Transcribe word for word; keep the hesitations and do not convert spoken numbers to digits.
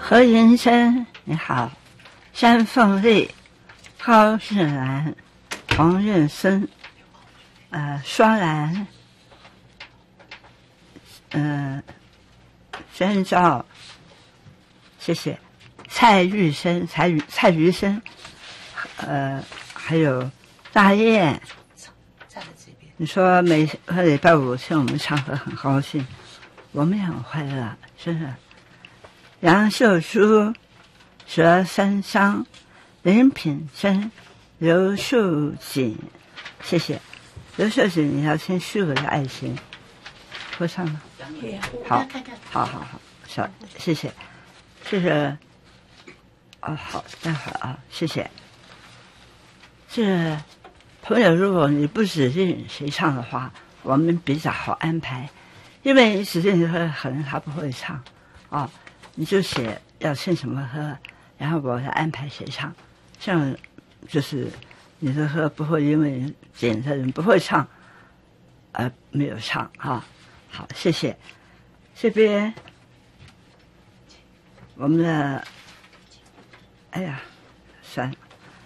何云生你好，山凤丽、高志兰、黄任孙、呃双兰、嗯、呃、宣照，谢谢。蔡玉生、蔡玉蔡玉生，呃，还有大雁。你说每个礼拜五听我们唱歌很高兴，我们也很快乐，真的。杨秀珠、佘三香、林品珍、刘秀锦，谢谢。刘秀锦，你要先续我的爱心，会唱吗？好，好好好，小谢谢，谢谢。哦，好，待会儿啊，谢谢。这朋友，如果你不指定谁唱的话，我们比较好安排，因为你指定说可能他不会唱，哦，你就写要唱什么歌，然后我来安排谁唱，这样就是你的歌不会因为点的人不会唱而没有唱啊、哦。好，谢谢。这边我们的。哎呀，算了，